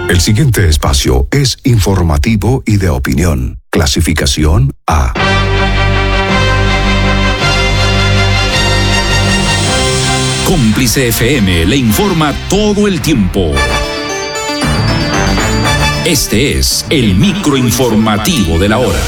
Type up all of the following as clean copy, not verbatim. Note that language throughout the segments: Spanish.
El siguiente espacio es informativo y de opinión. Clasificación A. Cómplice FM le informa todo el tiempo. Este es el microinformativo de la hora.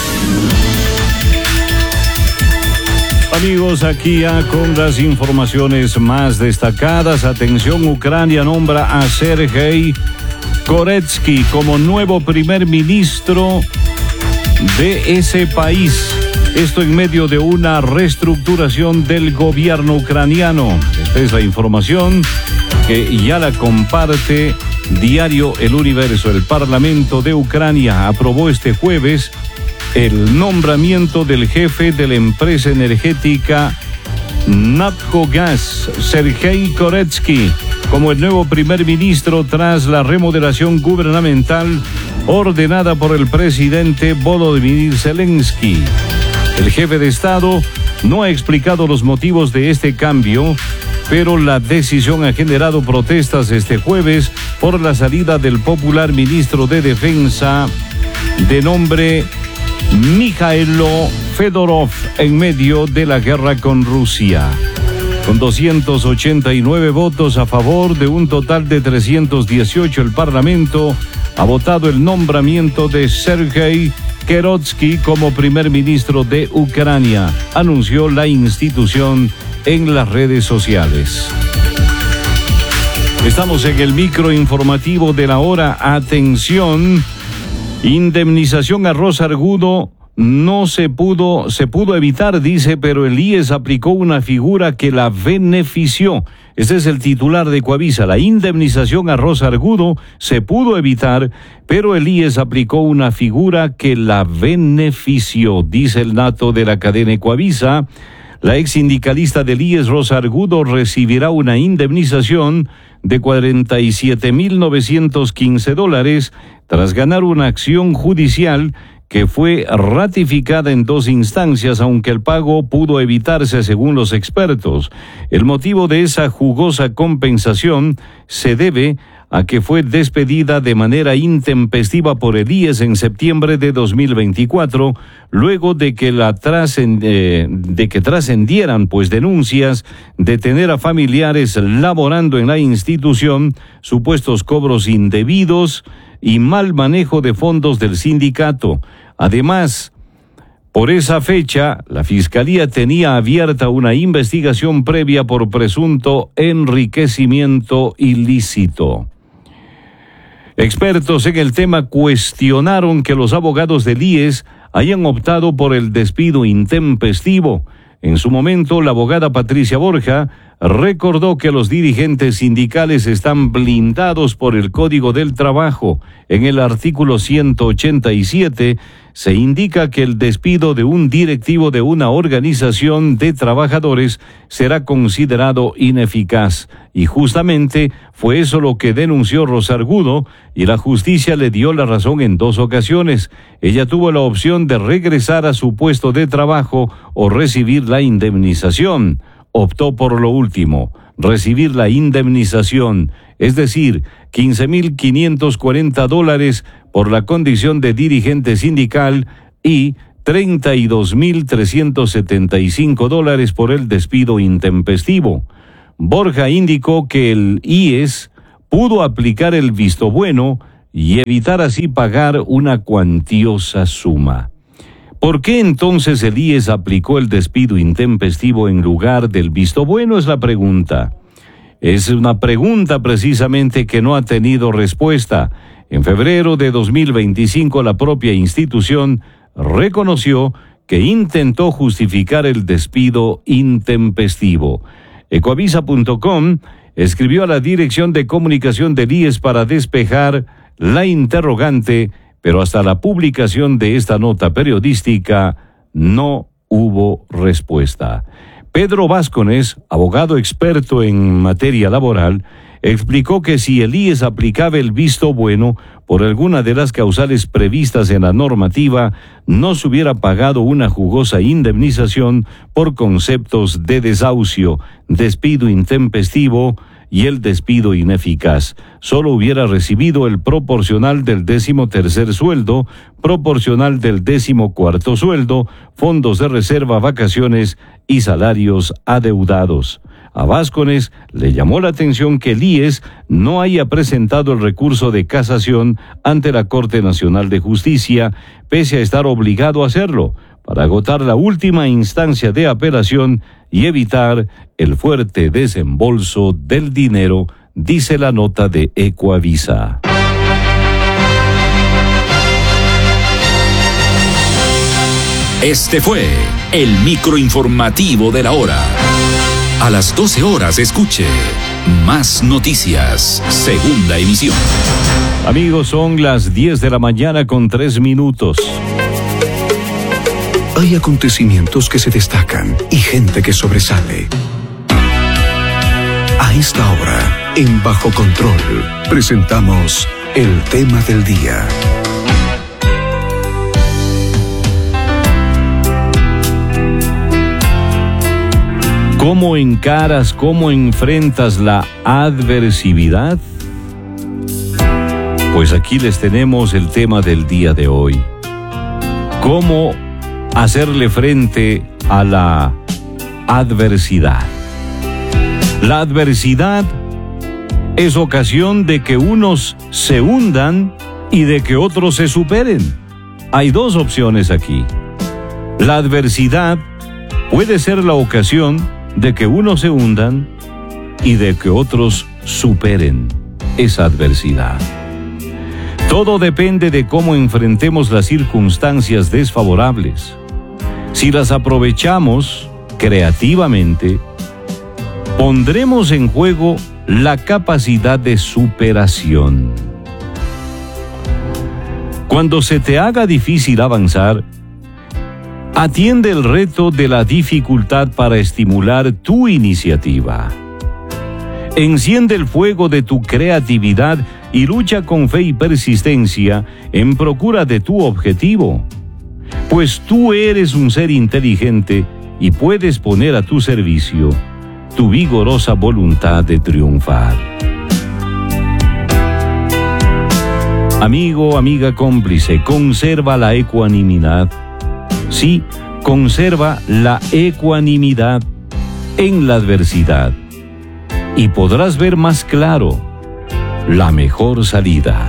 Amigos, aquí ya con las informaciones más destacadas. Atención, Ucrania nombra a Sergei Koretsky como nuevo primer ministro de ese país. Esto en medio de una reestructuración del gobierno ucraniano. Esta es la información que ya la comparte Diario El Universo. El Parlamento de Ucrania aprobó este jueves el nombramiento del jefe de la empresa energética Naftogaz, Sergei Koretsky, como el nuevo primer ministro tras la remodelación gubernamental ordenada por el presidente Volodymyr Zelensky. El jefe de Estado no ha explicado los motivos de este cambio, pero la decisión ha generado protestas este jueves por la salida del popular ministro de Defensa de nombre Mikhailo Fedorov en medio de la guerra con Rusia. Con 289 votos a favor de un total de 318, el Parlamento ha votado el nombramiento de Sergei Koretsky como primer ministro de Ucrania, anunció la institución en las redes sociales. Estamos en el microinformativo de la hora. Atención, indemnización a Rosa Argudo no se pudo evitar, dice, pero el IES aplicó una figura que la benefició. Este es el titular de Ecuavisa. La indemnización a Rosa Argudo se pudo evitar, pero el IES aplicó una figura que la benefició, dice el dato de la cadena Ecuavisa. La ex sindicalista del IES, Rosa Argudo, recibirá una indemnización de $47,915 tras ganar una acción judicial que fue ratificada en 2 instancias, aunque el pago pudo evitarse según los expertos. El motivo de esa jugosa compensación se debe a que fue despedida de manera intempestiva por el IES en septiembre de 2024, luego de que trascendieran denuncias de tener a familiares laborando en la institución, supuestos cobros indebidos y mal manejo de fondos del sindicato. Además, por esa fecha, la Fiscalía tenía abierta una investigación previa por presunto enriquecimiento ilícito. Expertos en el tema cuestionaron que los abogados del IES hayan optado por el despido intempestivo. En su momento, la abogada Patricia Borja recordó que los dirigentes sindicales están blindados por el Código del Trabajo. En el artículo 187 se indica que el despido de un directivo de una organización de trabajadores será considerado ineficaz. Y justamente fue eso lo que denunció Rosa Argudo, y la justicia le dio la razón en 2 ocasiones. Ella tuvo la opción de regresar a su puesto de trabajo o recibir la indemnización. Optó por lo último, recibir la indemnización, es decir, $15,540 por la condición de dirigente sindical y $32,375 por el despido intempestivo. Borja indicó que el IES pudo aplicar el visto bueno y evitar así pagar una cuantiosa suma. ¿Por qué entonces el IES aplicó el despido intempestivo en lugar del visto bueno? Es la pregunta. Es una pregunta precisamente que no ha tenido respuesta. En febrero de 2025, la propia institución reconoció que intentó justificar el despido intempestivo. Ecuavisa.com escribió a la Dirección de Comunicación del IES para despejar la interrogante, pero hasta la publicación de esta nota periodística no hubo respuesta. Pedro Vázquez, abogado experto en materia laboral, explicó que si el IES aplicaba el visto bueno por alguna de las causales previstas en la normativa, no se hubiera pagado una jugosa indemnización por conceptos de desahucio, despido intempestivo y el despido ineficaz. Solo hubiera recibido el proporcional del 13º sueldo, proporcional del 14º sueldo, fondos de reserva, vacaciones y salarios adeudados. A Vázquez le llamó la atención que el IES no haya presentado el recurso de casación ante la Corte Nacional de Justicia, pese a estar obligado a hacerlo, para agotar la última instancia de apelación y evitar el fuerte desembolso del dinero, dice la nota de Ecoavisa. Este fue el microinformativo de la hora. A las 12 horas escuche Más Noticias, segunda emisión. Amigos, son las 10 de la mañana con 3 minutos. Hay acontecimientos que se destacan y gente que sobresale. A esta hora, en Bajo Control, presentamos el tema del día. ¿Cómo encaras, cómo enfrentas la adversidad? Pues aquí les tenemos el tema del día de hoy. ¿Cómo hacerle frente a la adversidad? La adversidad es ocasión de que unos se hundan y de que otros se superen. Hay dos opciones aquí. La adversidad puede ser la ocasión de que unos se hundan y de que otros superen esa adversidad. Todo depende de cómo enfrentemos las circunstancias desfavorables. Si las aprovechamos creativamente, pondremos en juego la capacidad de superación. Cuando se te haga difícil avanzar, atiende el reto de la dificultad para estimular tu iniciativa. Enciende el fuego de tu creatividad y lucha con fe y persistencia en procura de tu objetivo. Pues tú eres un ser inteligente y puedes poner a tu servicio tu vigorosa voluntad de triunfar. Amigo, amiga cómplice, conserva la ecuanimidad. Sí, conserva la ecuanimidad en la adversidad y podrás ver más claro la mejor salida.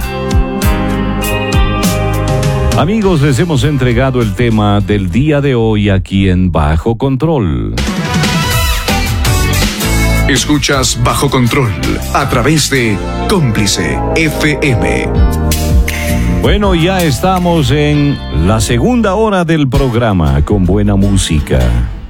Amigos, les hemos entregado el tema del día de hoy aquí en Bajo Control. Escuchas Bajo Control a través de Cómplice FM. Bueno, ya estamos en la segunda hora del programa con buena música.